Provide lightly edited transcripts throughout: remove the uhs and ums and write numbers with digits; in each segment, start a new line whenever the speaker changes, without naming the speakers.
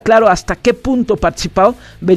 claro hasta qué punto participó,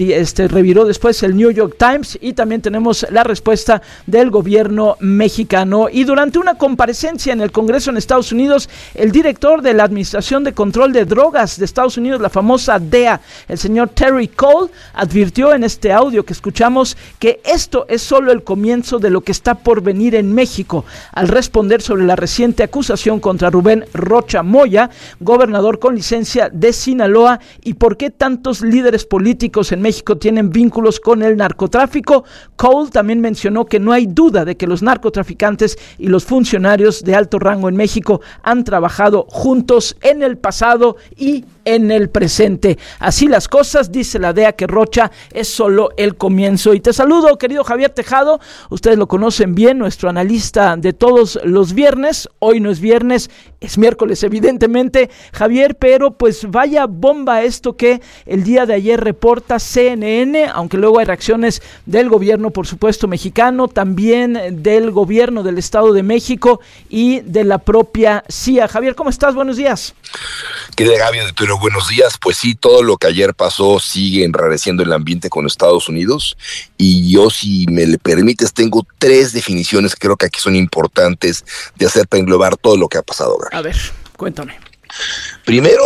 reviró después el New York Times, y también tenemos la respuesta del gobierno mexicano. Y durante una comparecencia en el Congreso en Estados Unidos, el director de la Administración de Control de Drogas de Estados Unidos, la famosa DEA, el señor Terry Cole, advirtió en este audio que escuchamos que esto es solo el comienzo de lo que está por venir en México, al responder sobre la reciente acusación contra Rubén Rocha Moya, gobernador con licencia de Sinaloa, y por qué tantos líderes políticos en México tienen vínculos con el narcotráfico. Cole también mencionó que no hay duda de que los narcotraficantes y los funcionarios de alto rango en México han trabajado juntos en el pasado y en el presente. Así las cosas, dice la DEA que Rocha es solo el comienzo. Y te saludo, querido Javier Tejado, ustedes lo conocen bien, nuestro analista de todos los viernes. Hoy no es viernes, es miércoles evidentemente, Javier, pero pues vaya bomba esto que el día de ayer reporta CNN, aunque luego hay reacciones del gobierno, por supuesto, mexicano, también del gobierno del Estado de México y de la propia CIA. Javier, ¿cómo estás? Buenos días.
Querida Gaby, pero buenos días. Pues sí, todo lo que ayer pasó sigue enrareciendo el ambiente con Estados Unidos, y yo, si me le permites, tengo 3 definiciones que creo que aquí son importantes de hacer para englobar todo lo que ha pasado, Gaby.
A ver, cuéntame.
Primero,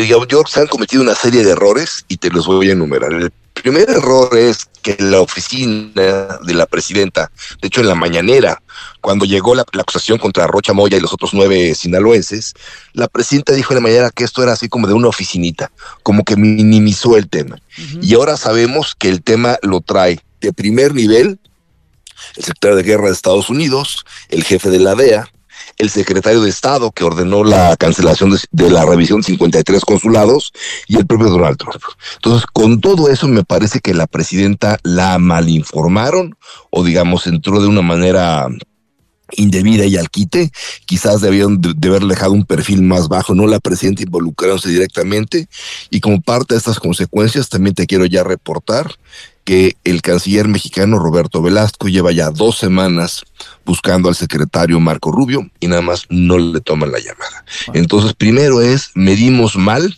se han cometido una serie de errores y te los voy a enumerar. El primer error es que la oficina de la presidenta, de hecho en la mañanera, cuando llegó la acusación contra Rocha Moya y los otros 9 sinaloenses, la presidenta dijo en la mañana que esto era así como de una oficinita, como que minimizó el tema. Uh-huh. Y ahora sabemos que el tema lo trae de primer nivel el secretario de Guerra de Estados Unidos, el jefe de la DEA, el secretario de Estado que ordenó la cancelación de la revisión de 53 consulados, y el propio Donald Trump. Entonces, con todo eso, me parece que la presidenta la malinformaron, o digamos, entró de una manera indebida y al quite. Quizás debieron de haber dejado un perfil más bajo, no la presidenta involucrándose directamente. Y como parte de estas consecuencias, también te quiero ya reportar que el canciller mexicano Roberto Velasco lleva ya 2 semanas buscando al secretario Marco Rubio y nada más no le toman la llamada. Entonces, primero medimos mal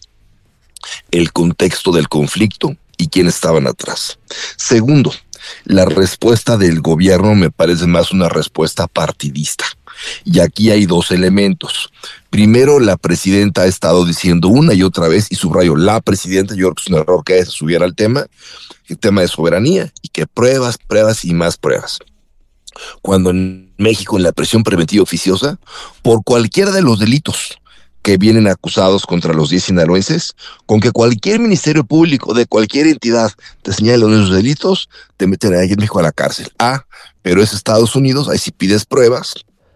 el contexto del conflicto y quiénes estaban atrás. Segundo, la respuesta del gobierno me parece más una respuesta partidista. Y aquí hay 2 elementos. Primero, la presidenta ha estado diciendo una y otra vez, y subrayo, la presidenta, yo creo que es un error que se subiera al tema, el tema de soberanía, y que pruebas y más pruebas. Cuando en México, en la prisión preventiva oficiosa, por cualquiera de los delitos que vienen acusados contra los 10 sinaloenses, con que cualquier ministerio público de cualquier entidad te señale esos delitos, te meten ahí en México a la cárcel. Pero es Estados Unidos, ahí sí pides pruebas,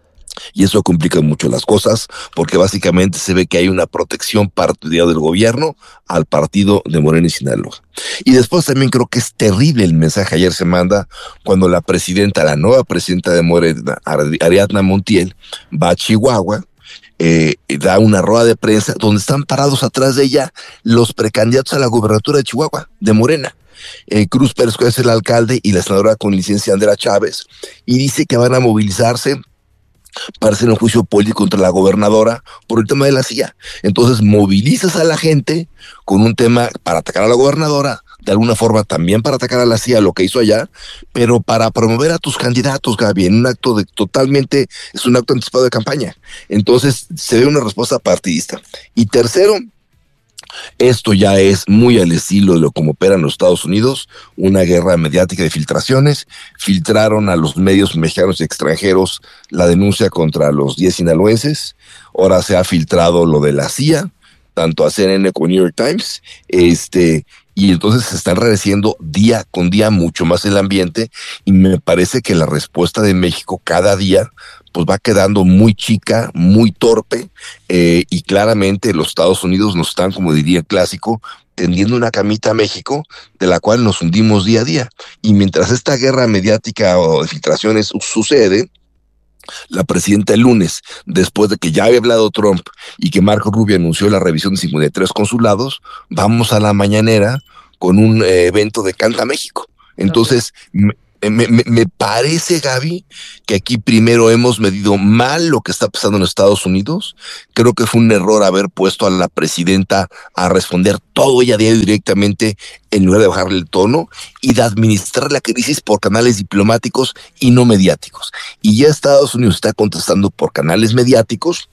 y eso complica mucho las cosas, porque básicamente se ve que hay una protección partidaria del gobierno al partido de Morena y Sinaloa. Y después también creo que es terrible el mensaje ayer se manda cuando la nueva presidenta de Morena, Ariadna Montiel, va a Chihuahua, da una rueda de prensa donde están parados atrás de ella los precandidatos a la gubernatura de Chihuahua, de Morena. Cruz Pérez, que es el alcalde, y la senadora con licencia Andrea Chávez, y dice que van a movilizarse para hacer un juicio político contra la gobernadora por el tema de la CIA. Entonces movilizas a la gente con un tema para atacar a la gobernadora, de alguna forma también para atacar a la CIA, lo que hizo allá, pero para promover a tus candidatos, Gaby, en un acto es un acto anticipado de campaña. Entonces se ve una respuesta partidista. Y tercero, esto ya es muy al estilo de lo como operan los Estados Unidos, una guerra mediática de filtraciones. Filtraron a los medios mexicanos y extranjeros la denuncia contra los 10 sinaloenses. Ahora se ha filtrado lo de la CIA, tanto a CNN como New York Times, y entonces se está enrareciendo día con día mucho más el ambiente, y me parece que la respuesta de México cada día pues va quedando muy chica, muy torpe, y claramente los Estados Unidos nos están, como diría el clásico, tendiendo una camita a México, de la cual nos hundimos día a día. Y mientras esta guerra mediática o de filtraciones sucede, la presidenta el lunes, después de que ya había hablado Trump y que Marco Rubio anunció la revisión de 53 consulados, vamos a la mañanera con un evento de Canta México. Entonces, Me parece, Gaby, que aquí primero hemos medido mal lo que está pasando en Estados Unidos. Creo que fue un error haber puesto a la presidenta a responder todo ella directamente en lugar de bajarle el tono y de administrar la crisis por canales diplomáticos y no mediáticos. Y ya Estados Unidos está contestando por canales mediáticos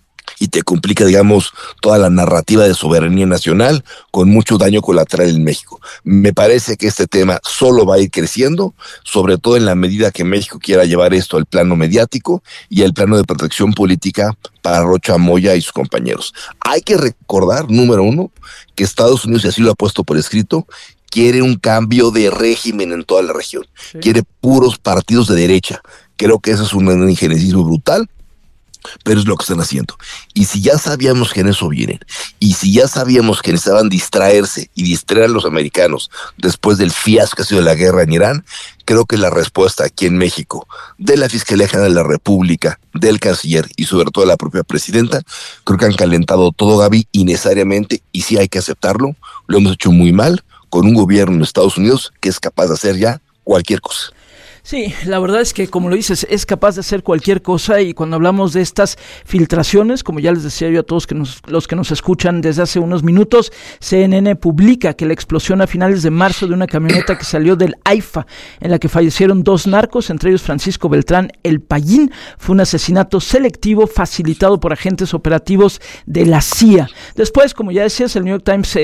y te complica, digamos, toda la narrativa de soberanía nacional con mucho daño colateral en México. Me parece que este tema solo va a ir creciendo, sobre todo en la medida que México quiera llevar esto al plano mediático y al plano de protección política para Rocha Moya y sus compañeros. Hay que recordar, número uno, que Estados Unidos, y así lo ha puesto por escrito, quiere un cambio de régimen en toda la región. Sí. Quiere puros partidos de derecha. Creo que eso es un ingenierismo brutal, pero es lo que están haciendo. Y si ya sabíamos que en eso vienen, y si ya sabíamos que necesitaban distraerse y distraer a los americanos después del fiasco que ha sido la guerra en Irán, creo que la respuesta aquí en México, de la Fiscalía General de la República, del canciller y sobre todo de la propia presidenta, creo que han calentado todo, Gaby, innecesariamente, y sí hay que aceptarlo, lo hemos hecho muy mal, con un gobierno en Estados Unidos que es capaz de hacer ya cualquier cosa.
Sí, la verdad es que, como lo dices, es capaz de hacer cualquier cosa, y cuando hablamos de estas filtraciones, como ya les decía yo a todos los que nos escuchan desde hace unos minutos, CNN publica que la explosión a finales de marzo de una camioneta que salió del AIFA, en la que fallecieron 2 narcos, entre ellos Francisco Beltrán El Payín, fue un asesinato selectivo facilitado por agentes operativos de la CIA. Después, como ya decías, el New York Times,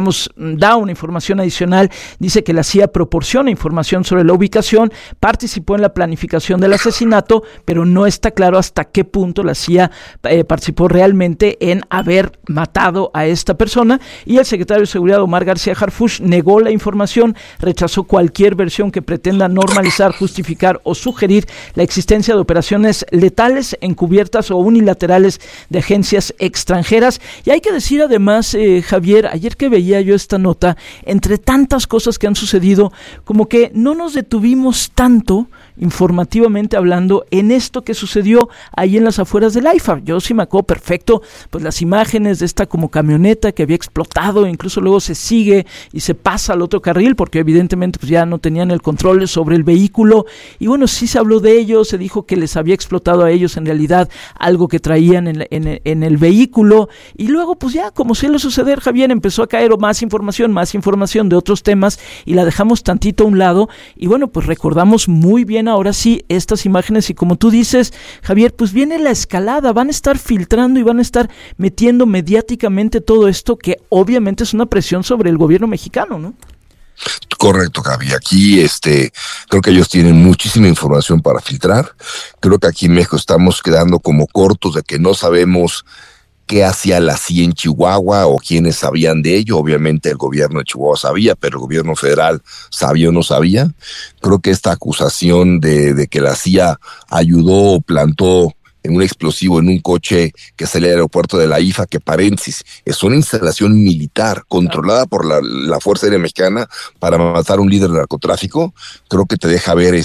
da una información adicional, dice que la CIA proporciona información sobre la ubicación, participó en la planificación del asesinato, pero no está claro hasta qué punto la CIA participó realmente en haber matado a esta persona, y el secretario de Seguridad, Omar García Harfuch, negó la información, rechazó cualquier versión que pretenda normalizar, justificar o sugerir la existencia de operaciones letales, encubiertas o unilaterales de agencias extranjeras. Y hay que decir además, Javier, ayer que veía yo esta nota, entre tantas cosas que han sucedido, como que no nos detuvimos tanto informativamente hablando en esto que sucedió ahí en las afueras del AIFA. Yo sí me acuerdo perfecto, pues las imágenes de esta como camioneta que había explotado, incluso luego se sigue y se pasa al otro carril porque evidentemente pues ya no tenían el control sobre el vehículo, y bueno, sí se habló de ellos, se dijo que les había explotado a ellos en realidad algo que traían en el vehículo, y luego pues ya, como suele suceder, Javier, empezó a caer más información de otros temas y la dejamos tantito a un lado, y bueno, pues recordamos muy bien ahora sí estas imágenes, y como tú dices, Javier, pues viene la escalada, van a estar filtrando y van a estar metiendo mediáticamente todo esto, que obviamente es una presión sobre el gobierno mexicano, ¿no?
Correcto, Gaby. Aquí creo que ellos tienen muchísima información para filtrar. Creo que aquí en México estamos quedando como cortos de que no sabemos qué hacía la CIA en Chihuahua o quiénes sabían de ello. Obviamente el gobierno de Chihuahua sabía, pero el gobierno federal sabía o no sabía. Creo que esta acusación de que la CIA ayudó o plantó en un explosivo en un coche que salía del aeropuerto de la IFA, que paréntesis, es una instalación militar controlada por la Fuerza Aérea Mexicana para matar a un líder de narcotráfico, creo que te deja ver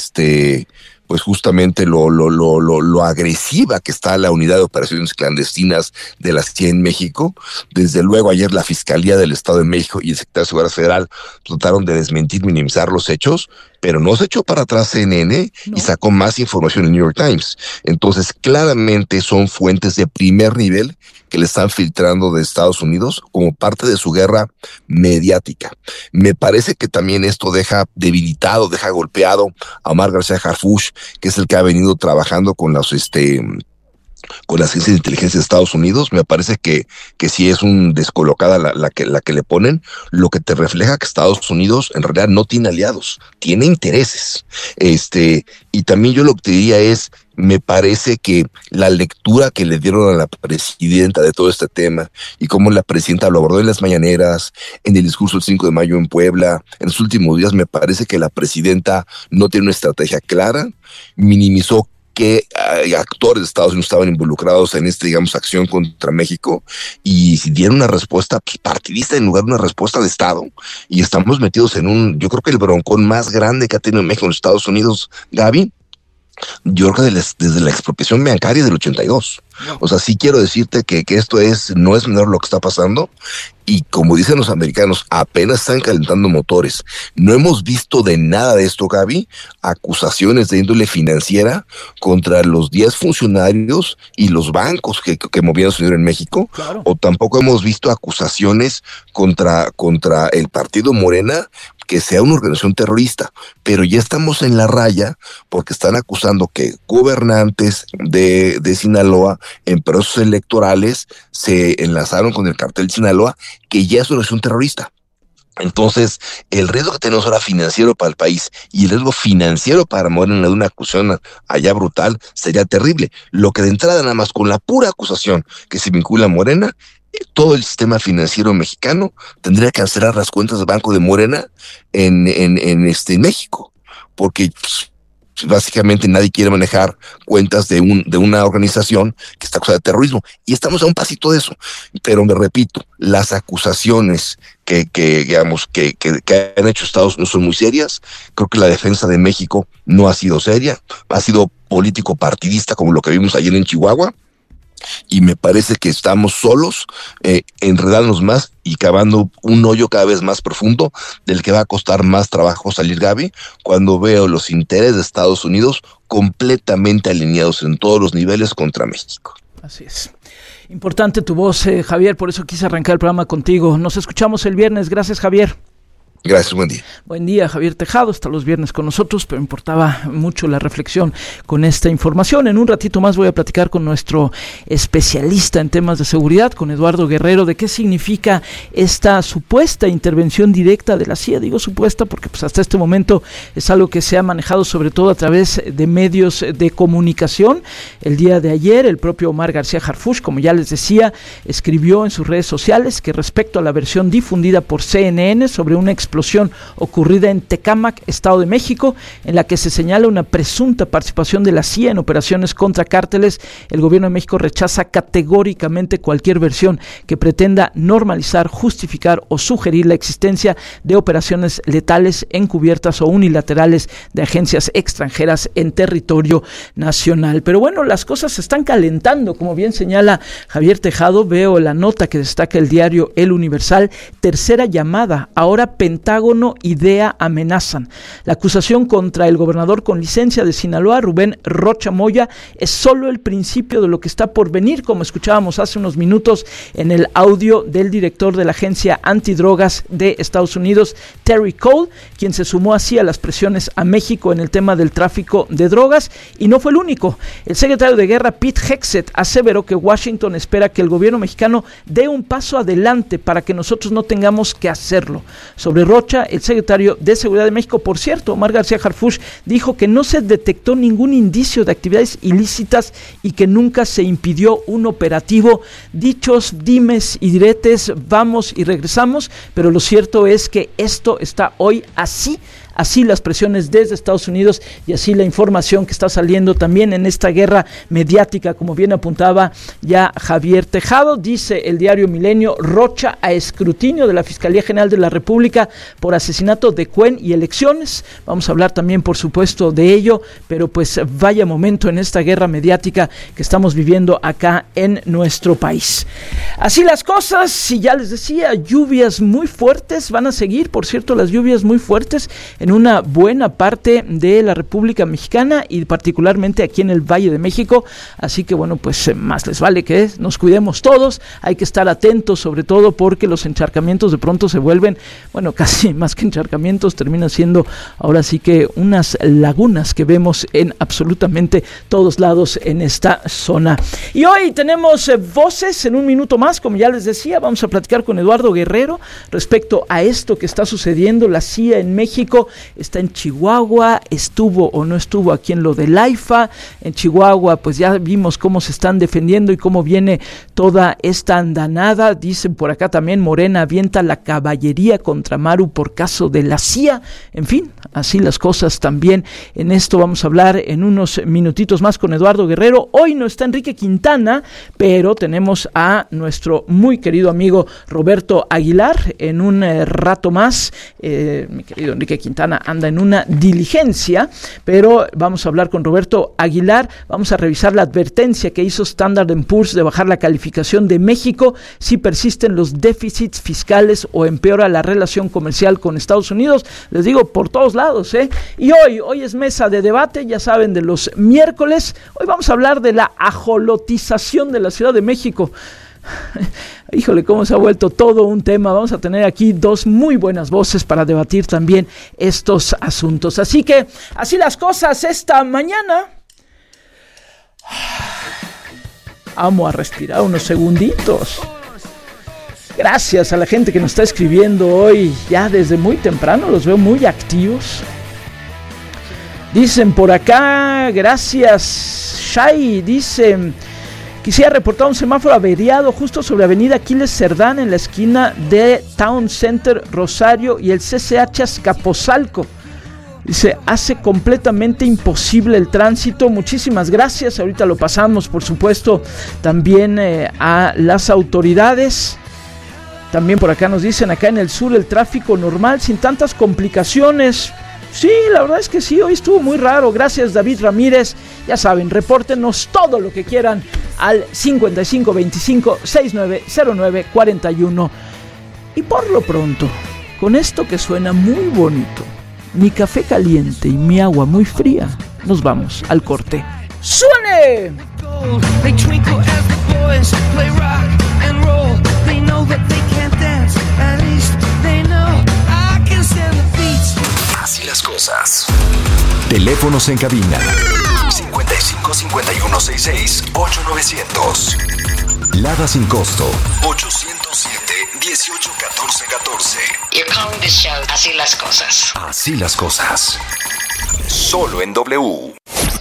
pues justamente lo agresiva que está la unidad de operaciones clandestinas de la CIA en México. Desde luego ayer la Fiscalía del Estado de México y el Secretario de Seguridad Federal trataron de desmentir, minimizar los hechos, pero no se echó para atrás CNN y sacó más información en el New York Times. Entonces claramente son fuentes de primer nivel que le están filtrando de Estados Unidos como parte de su guerra mediática. Me parece que también esto deja debilitado, deja golpeado a Omar García Harfuch, que es el que ha venido trabajando con las agencias de inteligencia de Estados Unidos. Me parece que sí es un descolocada la que le ponen, lo que te refleja que Estados Unidos en realidad no tiene aliados, tiene intereses. Y también yo lo que te diría es, me parece que la lectura que le dieron a la presidenta de todo este tema y cómo la presidenta lo abordó en las mañaneras, en el discurso del 5 de mayo en Puebla, en los últimos días, me parece que la presidenta no tiene una estrategia clara, minimizó que actores de Estados Unidos estaban involucrados en acción contra México, y si dieron una respuesta partidista en lugar de una respuesta de Estado, y estamos metidos en yo creo que el broncón más grande que ha tenido México en los Estados Unidos, Gaby, yo creo que desde la expropiación bancaria del 82. O sea, sí quiero decirte que esto no es menor lo que está pasando, y como dicen los americanos, apenas están calentando motores. No hemos visto de nada de esto, Gaby, acusaciones de índole financiera contra los 10 funcionarios y los bancos que movían su dinero en México, claro. O tampoco hemos visto acusaciones contra el partido Morena, que sea una organización terrorista, pero ya estamos en la raya porque están acusando que gobernantes de Sinaloa en procesos electorales se enlazaron con el cartel de Sinaloa, que ya es una organización terrorista. Entonces, el riesgo que tenemos ahora financiero para el país y el riesgo financiero para Morena de una acusación allá brutal sería terrible. Lo que de entrada, nada más con la pura acusación que se vincula a Morena, todo el sistema financiero mexicano tendría que cancelar las cuentas del Banco de Morena en México, porque básicamente nadie quiere manejar cuentas de una organización que está acusada de terrorismo, y estamos a un pasito de eso. Pero me repito, las acusaciones que han hecho Estados Unidos son muy serias. Creo que la defensa de México no ha sido seria, ha sido político partidista, como lo que vimos ayer en Chihuahua. Y me parece que estamos solos, enredándonos más y cavando un hoyo cada vez más profundo, del que va a costar más trabajo salir, Gaby, cuando veo los intereses de Estados Unidos completamente alineados en todos los niveles contra México.
Así es. Importante tu voz, Javier, por eso quise arrancar el programa contigo. Nos escuchamos el viernes. Gracias, Javier.
Gracias, buen día.
Buen día, Javier Tejado, está los viernes con nosotros, pero importaba mucho la reflexión con esta información. En un ratito más voy a platicar con nuestro especialista en temas de seguridad, con Eduardo Guerrero, de qué significa esta supuesta intervención directa de la CIA. Digo supuesta porque pues hasta este momento es algo que se ha manejado sobre todo a través de medios de comunicación. El día de ayer, el propio Omar García Harfuch, como ya les decía, escribió en sus redes sociales que respecto a la versión difundida por CNN sobre una explosión ocurrida en Tecámac, Estado de México, en la que se señala una presunta participación de la CIA en operaciones contra cárteles, el gobierno de México rechaza categóricamente cualquier versión que pretenda normalizar, justificar o sugerir la existencia de operaciones letales, encubiertas o unilaterales de agencias extranjeras en territorio nacional. Pero bueno, las cosas se están calentando, como bien señala Javier Tejado. Veo la nota que destaca el diario El Universal: tercera llamada, ahora Pentágono y DEA amenazan. La acusación contra el gobernador con licencia de Sinaloa, Rubén Rocha Moya, es solo el principio de lo que está por venir, como escuchábamos hace unos minutos en el audio del director de la Agencia Antidrogas de Estados Unidos, Terry Cole, quien se sumó así a las presiones a México en el tema del tráfico de drogas, y no fue el único. El secretario de Guerra, Pete Hegseth, aseveró que Washington espera que el gobierno mexicano dé un paso adelante para que nosotros no tengamos que hacerlo. Sobre Rocha, el secretario de Seguridad de México, por cierto, Omar García Harfuch, dijo que no se detectó ningún indicio de actividades ilícitas y que nunca se impidió un operativo. Dichos dimes y diretes, vamos y regresamos, pero lo cierto es que esto está hoy así las presiones desde Estados Unidos y así la información que está saliendo también en esta guerra mediática, como bien apuntaba ya Javier Tejado. Dice el diario Milenio: Rocha a escrutinio de la Fiscalía General de la República por asesinato de Cuen y elecciones. Vamos a hablar también, por supuesto, de ello, pero pues vaya momento en esta guerra mediática que estamos viviendo acá en nuestro país. Así las cosas, y ya les decía, lluvias muy fuertes van a seguir, por cierto, las lluvias muy fuertes en una buena parte de la República Mexicana y particularmente aquí en el Valle de México, así que bueno, pues más les vale que nos cuidemos todos. Hay que estar atentos, sobre todo porque los encharcamientos de pronto se vuelven, bueno, casi más que encharcamientos, termina siendo ahora sí que unas lagunas que vemos en absolutamente todos lados en esta zona. Y hoy tenemos voces en un minuto más, como ya les decía, vamos a platicar con Eduardo Guerrero respecto a esto que está sucediendo. La CIA en México está en Chihuahua, estuvo o no estuvo aquí en lo del AIFA. En Chihuahua pues ya vimos cómo se están defendiendo y cómo viene toda esta andanada. Dicen por acá también: Morena avienta la caballería contra Maru por caso de la CIA. En fin, así las cosas también. En esto vamos a hablar en unos minutitos más con Eduardo Guerrero. Hoy no está Enrique Quintana, pero tenemos a nuestro muy querido amigo Roberto Aguilar en un rato más. Mi querido Enrique Quintana Quintana anda en una diligencia, pero vamos a hablar con Roberto Aguilar, vamos a revisar la advertencia que hizo Standard & Poor's de bajar la calificación de México si persisten los déficits fiscales o empeora la relación comercial con Estados Unidos. Les digo, por todos lados, ¿eh? Y hoy es mesa de debate, ya saben, de los miércoles. Hoy vamos a hablar de la ajolotización de la Ciudad de México. Híjole, cómo se ha vuelto todo un tema. Vamos a tener aquí dos muy buenas voces para debatir también estos asuntos. Así que, así las cosas esta mañana. Vamos a respirar unos segunditos. Gracias a la gente que nos está escribiendo hoy, ya desde muy temprano, los veo muy activos. Dicen por acá, gracias, Shai, dicen... Quisiera reportar un semáforo averiado justo sobre avenida Aquiles Cerdán en la esquina de Town Center Rosario y el CCH Azcapotzalco. Dice, hace completamente imposible el tránsito. Muchísimas gracias. Ahorita lo pasamos, por supuesto, también a las autoridades. También por acá nos dicen, acá en el sur el tráfico normal, sin tantas complicaciones. Sí, la verdad es que sí, hoy estuvo muy raro. Gracias, David Ramírez. Ya saben, repórtenos todo lo que quieran al 5525-690941. Y por lo pronto, con esto que suena muy bonito, mi café caliente y mi agua muy fría, nos vamos al corte. ¡Suene!
Así las cosas. Teléfonos en cabina 55 51 66 8900. Lada sin costo 807 18 14 14.
You're calling this show Así las cosas.
Así las cosas. Solo en W.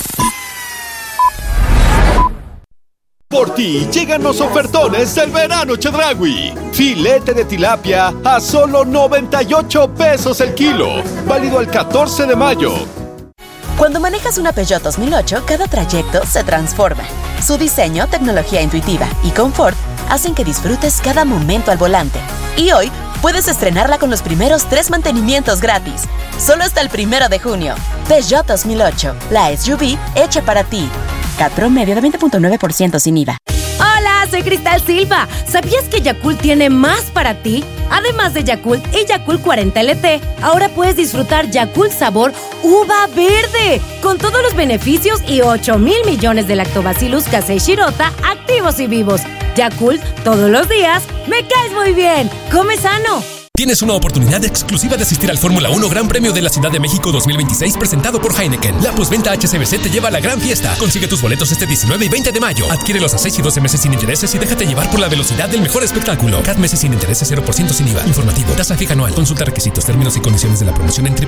Por ti llegan los ofertones del verano Chedraui. Filete de tilapia a solo 98 pesos el kilo. Válido el 14 de mayo.
Cuando manejas una Peugeot 2008, cada trayecto se transforma. Su diseño, tecnología intuitiva y confort hacen que disfrutes cada momento al volante. Y hoy puedes estrenarla con los primeros 3 mantenimientos gratis. Solo hasta el 1 de junio. Peugeot 2008, la SUV hecha para ti. CAT promedio de 20.9% sin IVA.
Hola, soy Cristal Silva. ¿Sabías que Yakult tiene más para ti? Además de Yakult y Yakult 40 LT, ahora puedes disfrutar Yakult sabor uva verde, con todos los beneficios y 8,000 millones de lactobacillus casei shirota activos y vivos. Yakult, todos los días, me caes muy bien. Come sano.
Tienes una oportunidad exclusiva de asistir al Fórmula 1 Gran Premio de la Ciudad de México 2026 presentado por Heineken. La postventa HSBC te lleva a la gran fiesta. Consigue tus boletos este 19 y 20 de mayo. Adquiérelos a 6 y 12 meses sin intereses y déjate llevar por la velocidad del mejor espectáculo. CAT meses sin intereses 0% sin IVA. Informativo. Tasa fija anual. Consulta requisitos, términos y condiciones de la promoción en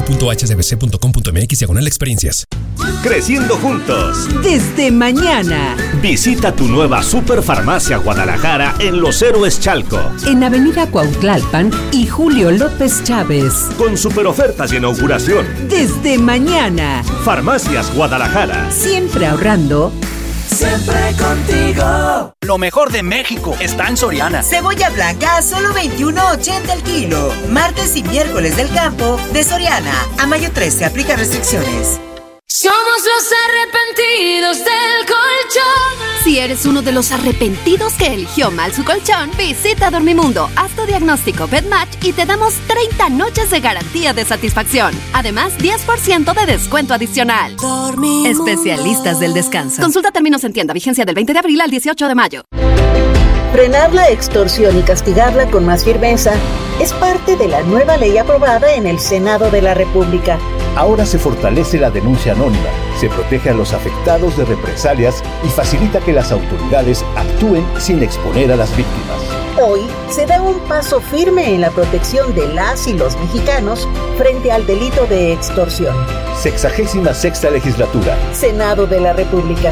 www.hsbc.com.mx/experiencias.
Creciendo juntos.
Desde mañana.
Visita tu nueva Superfarmacia Guadalajara en Los Héroes Chalco.
En Avenida Cuautlalpan y Julio López Chávez.
Con superofertas de inauguración.
Desde mañana.
Farmacias Guadalajara.
Siempre ahorrando.
Siempre contigo.
Lo mejor de México está en Soriana.
Cebolla blanca a solo $21.80 el kilo. Martes y miércoles del campo de Soriana. A mayo 13 aplica restricciones.
Somos los arrepentidos del colchón.
Si eres uno de los arrepentidos que eligió mal su colchón, visita Dormimundo, haz tu diagnóstico BedMatch y te damos 30 noches de garantía de satisfacción. Además, 10% de descuento adicional.
Dormimundo.
Especialistas del descanso. Consulta términos en tienda, vigencia del 20 de abril al 18 de mayo.
Frenar la extorsión y castigarla con más firmeza es parte de la nueva ley aprobada en el Senado de la República.
Ahora se fortalece la denuncia anónima, se protege a los afectados de represalias y facilita que las autoridades actúen sin exponer a las víctimas.
Hoy se da un paso firme en la protección de las y los mexicanos frente al delito de extorsión.
66ª legislatura.
Senado de la República.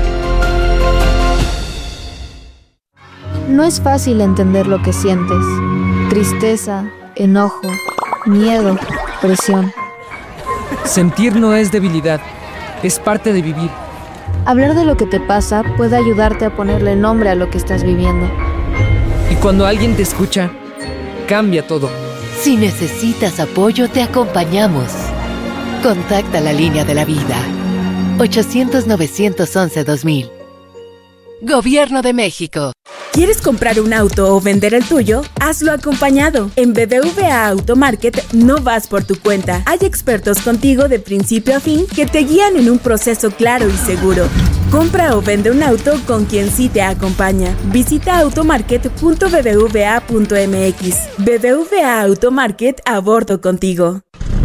No es fácil entender lo que sientes. Tristeza, enojo, miedo, presión.
Sentir no es debilidad, es parte de vivir.
Hablar de lo que te pasa puede ayudarte a ponerle nombre a lo que estás viviendo.
Y cuando alguien te escucha, cambia todo.
Si necesitas apoyo, te acompañamos. Contacta la línea de la vida. 800-911-2000. Gobierno de México.
¿Quieres comprar un auto o vender el tuyo? Hazlo acompañado. En BBVA Automarket no vas por tu cuenta. Hay expertos contigo de principio a fin que te guían en un proceso claro y seguro. Compra o vende un auto con quien sí te acompaña. Visita automarket.bbva.mx. BBVA Automarket, a bordo contigo.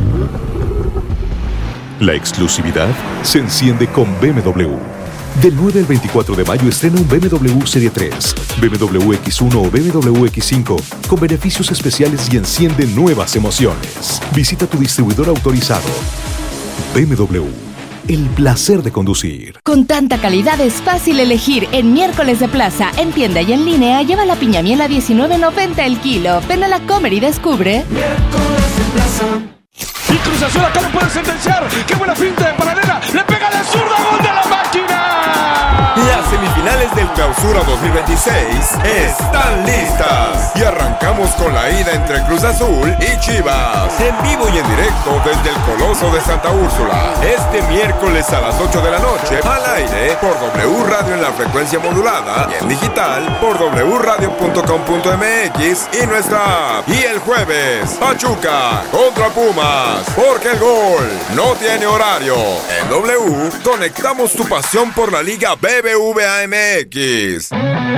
La exclusividad se enciende con BMW. Del 9 al 24 de mayo estrena un BMW Serie 3, BMW X1 o BMW X5 con beneficios especiales y enciende nuevas emociones. Visita tu distribuidor autorizado. BMW, el placer de conducir.
Con tanta calidad es fácil elegir. En Miércoles de Plaza, en tienda y en línea, lleva la piña miel a $19.90 el kilo. Ven a la Comer y descubre.
Miércoles de Plaza.
Y Cruz Azul acá no puede sentenciar. ¡Qué buena finta de paralela! ¡Le pega de zurda! ¡Gol de la máquina!
Las semifinales del Clausura 2026 están listas. Y arrancamos con la ida entre Cruz Azul y Chivas. En vivo y en directo desde el Coloso de Santa Úrsula. Este miércoles a las 8 de la noche, al aire por W Radio en la frecuencia modulada y en digital por wradio.com.mx y nuestra app. Y el jueves, Pachuca contra Pumas, porque el gol no tiene horario. En W, conectamos tu pasión por la Liga BBVA MX.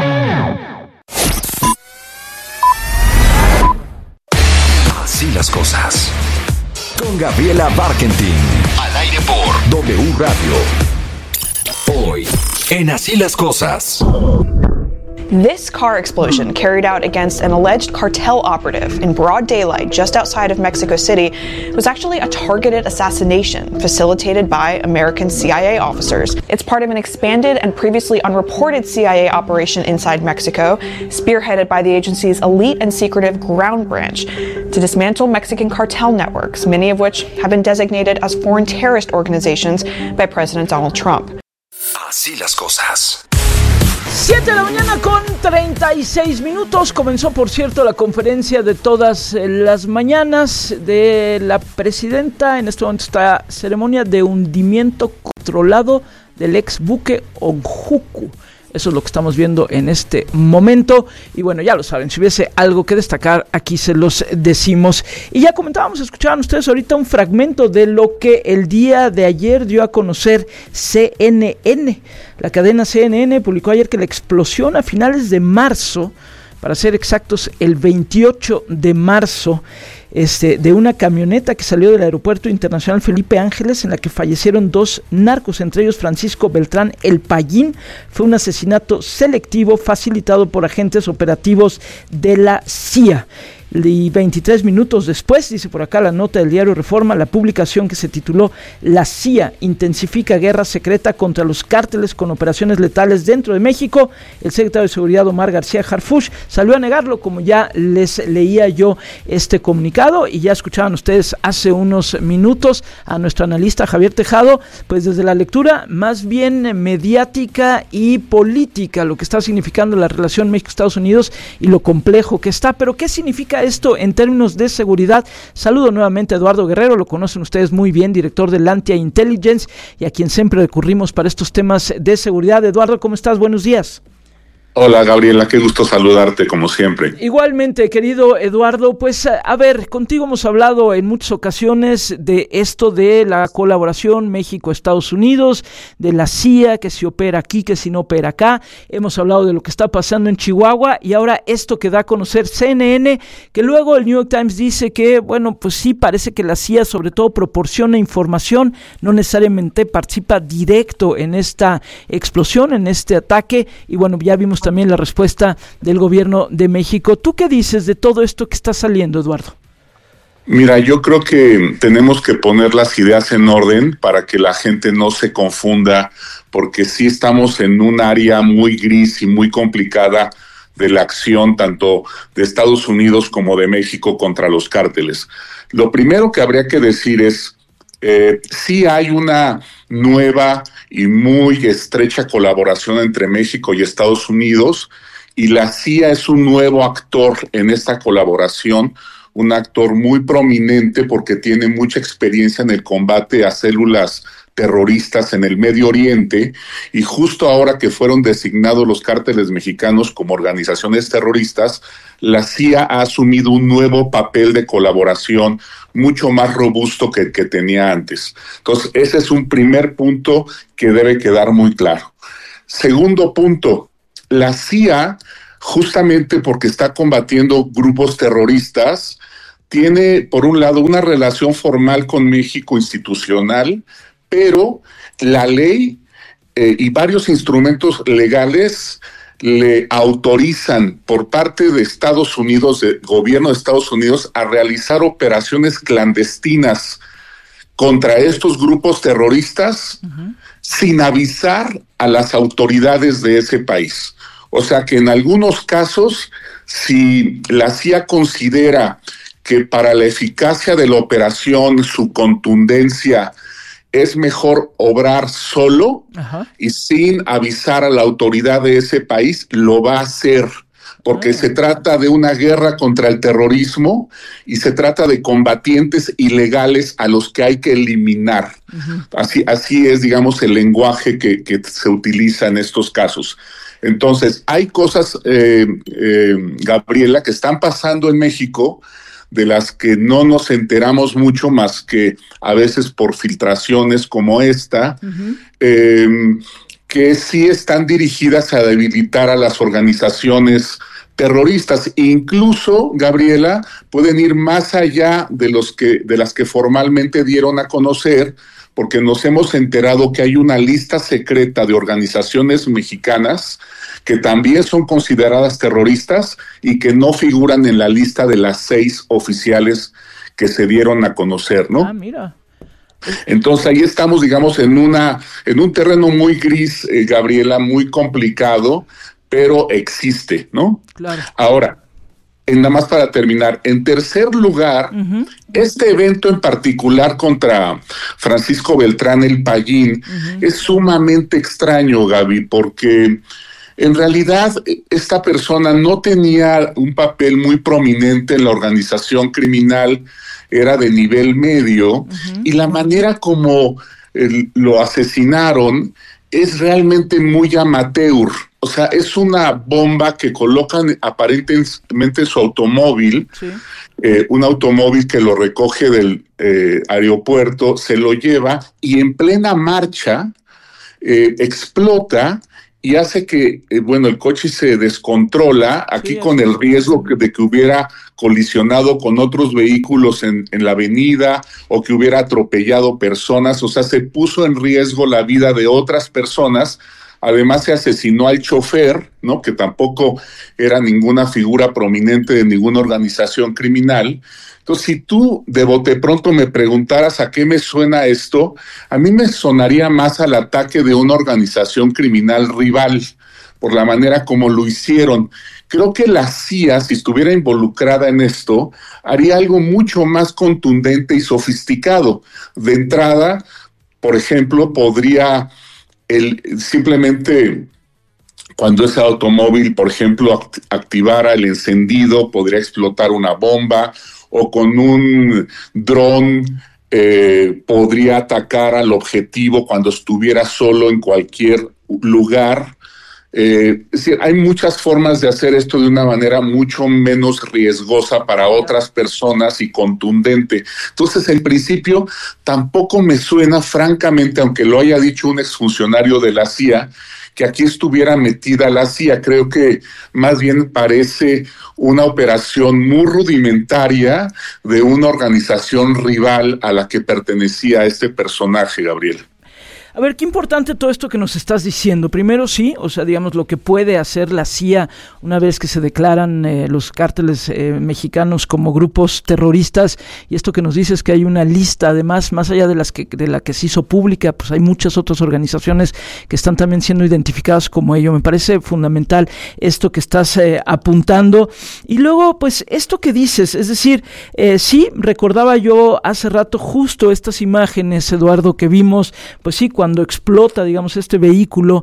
Así las cosas. Con Gabriela Barkentin. Al aire por W Radio. Hoy, en Así las cosas.
This car explosion carried out against an alleged cartel operative in broad daylight just outside of Mexico City was actually a targeted assassination facilitated by American CIA officers. It's part of an expanded and previously unreported CIA operation inside Mexico, spearheaded by the agency's elite and secretive ground branch to dismantle Mexican cartel networks, many of which have been designated as foreign terrorist organizations by President Donald Trump.
Así las cosas.
7 de la mañana con 36 minutos. Comenzó, por cierto, la conferencia de todas las mañanas de la presidenta. En este momento está ceremonia de hundimiento controlado del ex buque Onjuku. Eso es lo que estamos viendo en este momento. Y bueno, ya lo saben, si hubiese algo que destacar, aquí se los decimos. Y ya comentábamos, escuchaban ustedes ahorita un fragmento de lo que el día de ayer dio a conocer CNN. La cadena CNN publicó ayer que la explosión a finales de marzo, para ser exactos, el 28 de marzo, de una camioneta que salió del Aeropuerto Internacional Felipe Ángeles, en la que fallecieron 2 narcos, entre ellos Francisco Beltrán El Payín. Fue un asesinato selectivo facilitado por agentes operativos de la CIA. Y 23 minutos después, dice por acá la nota del diario Reforma, la publicación que se tituló "La CIA intensifica guerra secreta contra los cárteles con operaciones letales dentro de México", el secretario de Seguridad Omar García Harfuch salió a negarlo, como ya les leía yo este comunicado. Y ya escuchaban ustedes hace unos minutos a nuestro analista Javier Tejado, pues desde la lectura más bien mediática y política, lo que está significando la relación México-Estados Unidos y lo complejo que está. Pero ¿qué significa esto en términos de seguridad? Saludo nuevamente a Eduardo Guerrero, lo conocen ustedes muy bien, director de Lantia Intelligence, y a quien siempre recurrimos para estos temas de seguridad. Eduardo, ¿cómo estás? Buenos días.
Hola Gabriela, qué gusto saludarte como siempre.
Igualmente, querido Eduardo, pues a ver, contigo hemos hablado en muchas ocasiones de esto de la colaboración México-Estados Unidos, de la CIA, que si opera aquí, que si no opera acá. Hemos hablado de lo que está pasando en Chihuahua y ahora esto que da a conocer CNN, que luego el New York Times dice que, bueno, pues sí, parece que la CIA sobre todo proporciona información, no necesariamente participa directo en esta explosión, en este ataque. Y bueno, ya vimos también la respuesta del gobierno de México. ¿Tú qué dices de todo esto que está saliendo, Eduardo?
Mira, yo creo que tenemos que poner las ideas en orden para que la gente no se confunda, porque sí estamos en un área muy gris y muy complicada de la acción tanto de Estados Unidos como de México contra los cárteles. Lo primero que habría que decir es, sí hay una nueva y muy estrecha colaboración entre México y Estados Unidos, y la CIA es un nuevo actor en esta colaboración, un actor muy prominente porque tiene mucha experiencia en el combate a células terroristas en el Medio Oriente, y justo ahora que fueron designados los cárteles mexicanos como organizaciones terroristas, la CIA ha asumido un nuevo papel de colaboración mucho más robusto que el que tenía antes. Entonces, ese es un primer punto que debe quedar muy claro. Segundo punto, la CIA, justamente porque está combatiendo grupos terroristas, tiene, por un lado, una relación formal con México institucional, pero la ley y varios instrumentos legales le autorizan por parte de Estados Unidos, del gobierno de Estados Unidos, a realizar operaciones clandestinas contra estos grupos terroristas sin avisar a las autoridades de ese país. O sea que en algunos casos, si la CIA considera que para la eficacia de la operación, su contundencia, es mejor obrar solo y sin avisar a la autoridad de ese país, lo va a hacer, porque se trata de una guerra contra el terrorismo y se trata de combatientes ilegales a los que hay que eliminar. Así es, digamos, el lenguaje que se utiliza en estos casos. Entonces, hay cosas, Gabriela, que están pasando en México, de las que no nos enteramos mucho más que a veces por filtraciones como esta, que sí están dirigidas a debilitar a las organizaciones terroristas. Incluso, Gabriela, pueden ir más allá de las que formalmente dieron a conocer, porque nos hemos enterado que hay una lista secreta de organizaciones mexicanas que también son consideradas terroristas y que no figuran en la lista de las 6 oficiales que se dieron a conocer, ¿no?
Ah, mira.
Entonces ahí estamos, digamos, en un terreno muy gris, Gabriela, muy complicado, pero existe, ¿no? Claro. Ahora, nada más para terminar, en tercer lugar, este evento en particular contra Francisco Beltrán El Payín es sumamente extraño, Gaby, porque en realidad esta persona no tenía un papel muy prominente en la organización criminal, era de nivel medio, y la manera como lo asesinaron es realmente muy amateur. O sea, es una bomba que colocan aparentemente en su automóvil, un automóvil que lo recoge del aeropuerto, se lo lleva y en plena marcha explota y hace que, el coche se descontrola, aquí con el riesgo de que hubiera colisionado con otros vehículos en la avenida o que hubiera atropellado personas. O sea, se puso en riesgo la vida de otras personas. Además se asesinó al chofer, ¿no? Que tampoco era ninguna figura prominente de ninguna organización criminal. Entonces, si tú de bote pronto me preguntaras a qué me suena esto, a mí me sonaría más al ataque de una organización criminal rival, por la manera como lo hicieron. Creo que la CIA, si estuviera involucrada en esto, haría algo mucho más contundente y sofisticado. De entrada, por ejemplo, podría simplemente, cuando ese automóvil, por ejemplo, activara el encendido, podría explotar una bomba, o con un dron podría atacar al objetivo cuando estuviera solo en cualquier lugar. Es decir, hay muchas formas de hacer esto de una manera mucho menos riesgosa para otras personas y contundente. Entonces, en principio, tampoco me suena, francamente, aunque lo haya dicho un exfuncionario de la CIA, que aquí estuviera metida la CIA. Creo que más bien parece una operación muy rudimentaria de una organización rival a la que pertenecía este personaje, Gabriel.
A ver, qué importante todo esto que nos estás diciendo. Primero, sí, o sea, digamos, lo que puede hacer la CIA una vez que se declaran los cárteles mexicanos como grupos terroristas, y esto que nos dices que hay una lista, además, más allá de la que se hizo pública, pues hay muchas otras organizaciones que están también siendo identificadas como ello. Me parece fundamental esto que estás apuntando. Y luego, pues, esto que dices, es decir, sí, recordaba yo hace rato justo estas imágenes, Eduardo, que vimos, pues sí, cuando cuando explota, digamos, este vehículo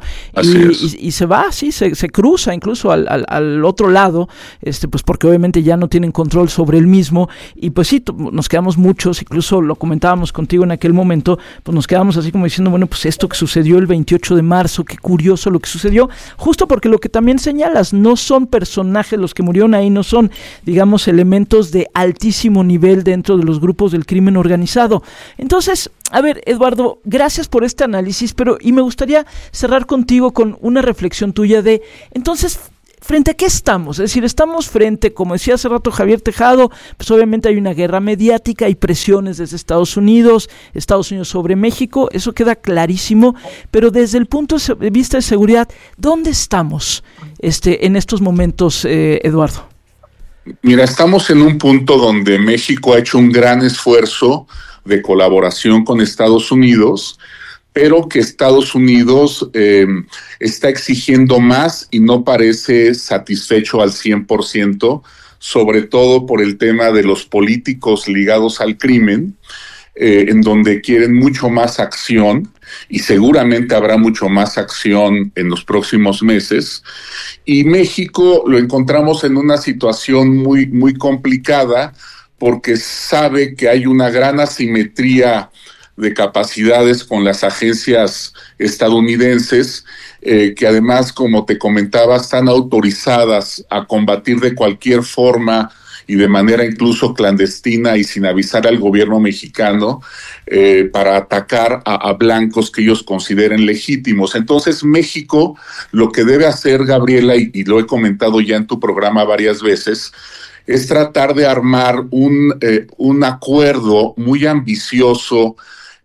y se va, sí, se cruza incluso al otro lado, pues porque obviamente ya no tienen control sobre el mismo, y pues sí, nos quedamos muchos, incluso lo comentábamos contigo en aquel momento, pues nos quedamos así como diciendo, bueno, pues esto que sucedió el 28 de marzo, qué curioso lo que sucedió, justo porque lo que también señalas, no son personajes los que murieron ahí, no son, digamos, elementos de altísimo nivel dentro de los grupos del crimen organizado. Entonces, a ver, Eduardo, gracias por este análisis, y me gustaría cerrar contigo con una reflexión tuya de, entonces, ¿frente a qué estamos? Es decir, estamos frente, como decía hace rato Javier Tejado, pues obviamente hay una guerra mediática, hay presiones desde Estados Unidos sobre México, eso queda clarísimo, pero desde el punto de vista de seguridad, ¿dónde estamos en estos momentos, Eduardo?
Mira, estamos en un punto donde México ha hecho un gran esfuerzo de colaboración con Estados Unidos, pero que Estados Unidos está exigiendo más y no parece satisfecho al 100%, sobre todo por el tema de los políticos ligados al crimen, en donde quieren mucho más acción, y seguramente habrá mucho más acción en los próximos meses. Y México lo encontramos en una situación muy, muy complicada, porque sabe que hay una gran asimetría de capacidades con las agencias estadounidenses, que además, como te comentaba, están autorizadas a combatir de cualquier forma y de manera incluso clandestina y sin avisar al gobierno mexicano, para atacar a blancos que ellos consideren legítimos. Entonces, México lo que debe hacer, Gabriela, y lo he comentado ya en tu programa varias veces, es tratar de armar un acuerdo muy ambicioso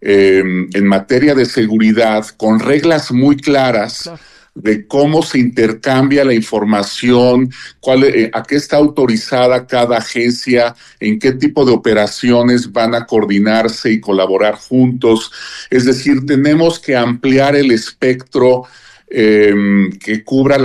en materia de seguridad, con reglas muy claras de cómo se intercambia la información, a qué está autorizada cada agencia, en qué tipo de operaciones van a coordinarse y colaborar juntos. Es decir, tenemos que ampliar el espectro que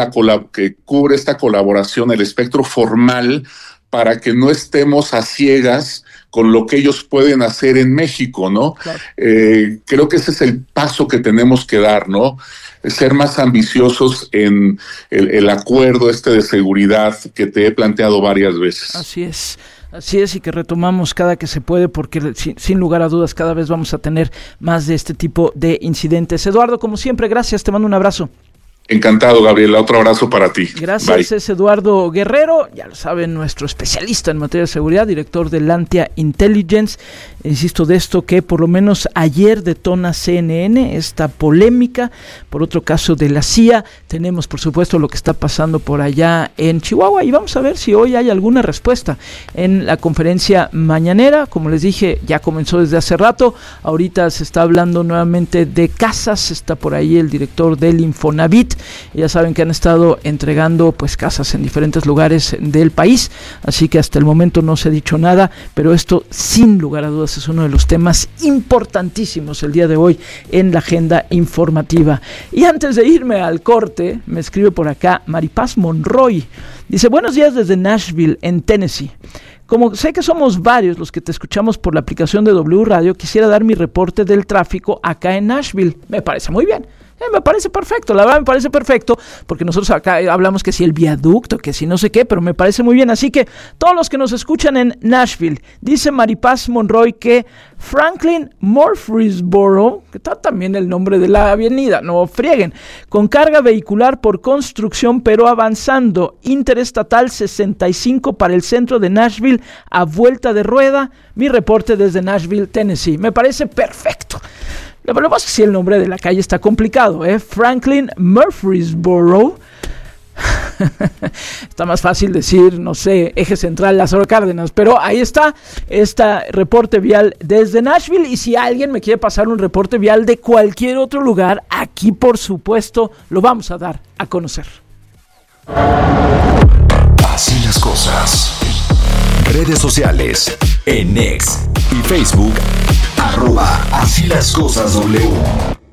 cubre esta colaboración, el espectro formal, para que no estemos a ciegas con lo que ellos pueden hacer en México, ¿no? Claro. Creo que ese es el paso que tenemos que dar, ¿no? Ser más ambiciosos en el acuerdo de seguridad que te he planteado varias veces.
Así es, y que retomamos cada que se puede, porque sin lugar a dudas cada vez vamos a tener más de este tipo de incidentes. Eduardo, como siempre, gracias, te mando un abrazo.
Encantado, Gabriela. Otro abrazo para ti.
Gracias. Bye. Es Eduardo Guerrero, ya lo saben, nuestro especialista en materia de seguridad, director de Lantia Intelligence. Insisto de esto que por lo menos ayer detona CNN esta polémica por otro caso de la CIA. Tenemos, por supuesto, lo que está pasando por allá en Chihuahua y vamos a ver si hoy hay alguna respuesta en la conferencia mañanera. Como les dije, ya comenzó desde hace rato. Ahorita se está hablando nuevamente de casas. Está por ahí el director del Infonavit. Ya saben que han estado entregando pues casas en diferentes lugares del país, así que hasta el momento no se ha dicho nada, pero esto sin lugar a dudas es uno de los temas importantísimos el día de hoy en la agenda informativa. Y antes de irme al corte, me escribe por acá Maripaz Monroy, dice: buenos días desde Nashville, en Tennessee. Como sé que somos varios los que te escuchamos por la aplicación de W Radio, quisiera dar mi reporte del tráfico acá en Nashville. Me parece muy bien. Me parece perfecto, la verdad me parece perfecto, porque nosotros acá hablamos que si el viaducto, que si no sé qué, pero me parece muy bien. Así que todos los que nos escuchan en Nashville, dice Maripaz Monroy que Franklin Murfreesboro, que está también el nombre de la avenida, no frieguen, con carga vehicular por construcción, pero avanzando, Interestatal 65 para el centro de Nashville a vuelta de rueda. Mi reporte desde Nashville, Tennessee. Me parece perfecto. Lo que pasa es que si el nombre de la calle está complicado, Franklin Murfreesboro. Está más fácil decir, no sé, Eje Central, Lázaro Cárdenas, pero ahí está este reporte vial desde Nashville. Y si alguien me quiere pasar un reporte vial de cualquier otro lugar, aquí por supuesto lo vamos a dar a conocer.
Así las cosas. Redes sociales en X y Facebook @Así las cosas W.